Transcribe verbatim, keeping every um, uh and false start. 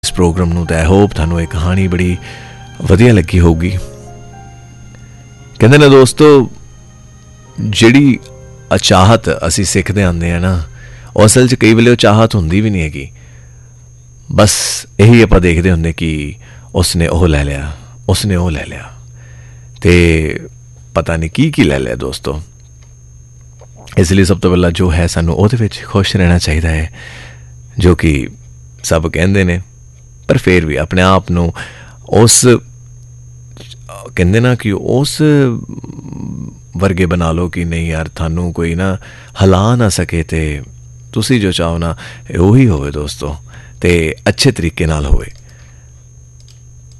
इस प्रोग्राम नूं। ते आई होप तुहानूं ये कहानी बड़ी वधिया लगी होगी। कहंदे ने दोस्तों, जिहड़ी अचाहत असीं सिੱਖਦੇ आंदे हैं ना, ਉਹ असल 'ਚ कई वेले चाहत ਹੁੰਦੀ भी नहीं हैगी। बस यही आपां देखदे हुंदे कि उसने ਉਹ ਲੈ लिया, उसने ਉਹ ਲੈ लिया, ते पता नहीं की की ਲੈ लिया दोस्तों। इसलिए सब तो पहला जो है सानूं ਉਹਦੇ ਵਿੱਚ खुश रहना चाहिए है, जो कि सब कहंदे ने, पर फिर भी अपने आप नूं उस कहंदे ना कि उस वर्गे बना लो कि नहीं यार थानू कोई ना हिला ना सके, ते तुसी जो चाहो ना उही होवे दोस्तों, ते अच्छे तरीके नाल होवे।